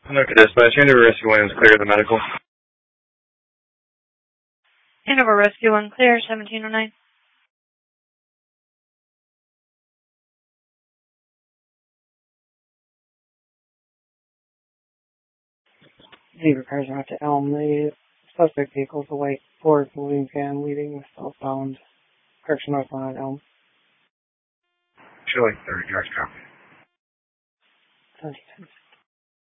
Okay, dispatch. Hanover Rescue 1 is clear of the medical. Hanover Rescue 1 clear, 1709. Zebra cars are out to Elm. The suspect vehicles a white Ford moving van leading southbound. Correction northbound at Elm. Chili, 30 yards copy. 1710.